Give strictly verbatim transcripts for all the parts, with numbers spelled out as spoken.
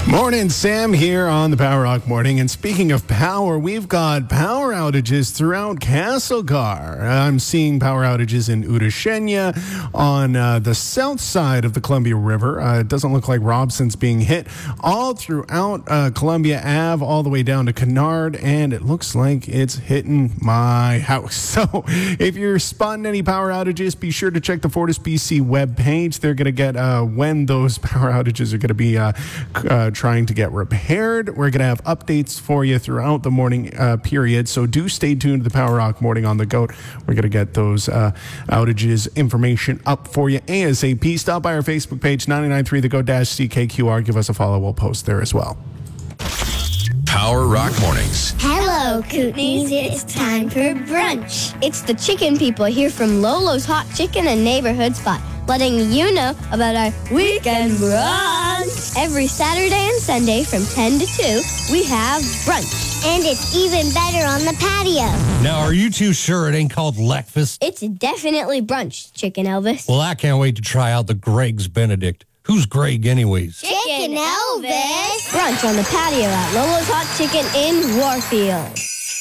Morning, Sam here on the Power Rock Morning. And speaking of power, we've got power outages throughout Castlegar. I'm seeing power outages in Udashenya on uh, the south side of the Columbia River. Uh, it doesn't look like Robson's being hit. All throughout uh, Columbia Avenue, all the way down to Kennard, and it looks like it's hitting my house. So if you're spotting any power outages, be sure to check the FortisBC webpage. They're going to get uh, when those power outages are going to be uh, uh, trying to get repaired. We're going to have updates for you throughout the morning uh, period, so do stay tuned to the Power Rock Morning on the Goat. We're going to get those uh, outages information up for you ASAP. Stop by our Facebook page, nine nine three the goat C K Q R. Give us a follow. We'll post there as well. Power Rock Mornings. Hello, Kootenays. It's time for brunch. It's the chicken people here from Lolo's Hot Chicken and Neighborhood Spot, letting you know about our weekend brunch. Every Saturday and Sunday from ten to two, we have brunch. And it's even better on the patio. Now, are you too sure it ain't called Leckfast? It's definitely brunch, Chicken Elvis. Well, I can't wait to try out the Greg's Benedict. Who's Greg anyways? Chicken Elvis. Brunch on the patio at Lolo's Hot Chicken in Warfield.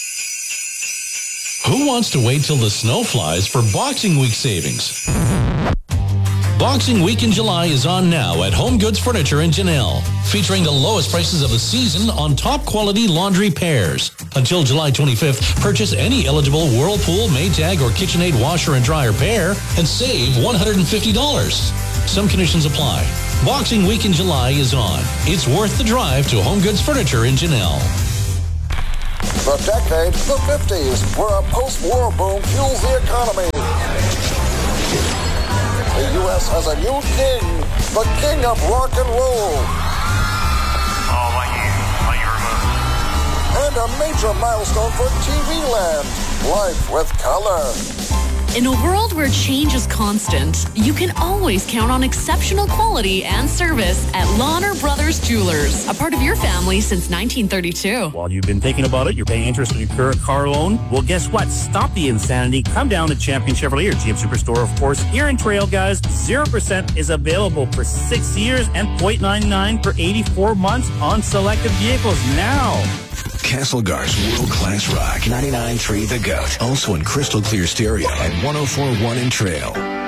Who wants to wait till the snow flies for Boxing Week savings? Boxing Week in July is on now at Home Goods Furniture in Janelle, featuring the lowest prices of the season on top quality laundry pairs. Until July twenty-fifth, purchase any eligible Whirlpool, Maytag, or KitchenAid washer and dryer pair and save one hundred fifty dollars. Some conditions apply. Boxing Week in July is on. It's worth the drive to Home Goods Furniture in Janelle. The decade, the fifties, where a post-war boom fuels the economy. The U S has a new king, the king of rock and roll. Oh, my you, my you And a major milestone for T V land, life with color. In a world where change is constant, you can always count on exceptional quality and service at Lawner Brothers Jewelers, a part of your family since nineteen thirty-two. While you've been thinking about it, you're paying interest on your current car loan. Well, guess what? Stop the insanity. Come down to Champion Chevrolet, your G M Superstore, of course. Here in Trail, guys, zero percent is available for six years and zero point nine nine for eighty-four months on selected vehicles now. Castlegar's world-class rock, ninety-nine point three The Goat. Also in crystal clear stereo at one oh four point one in Trail.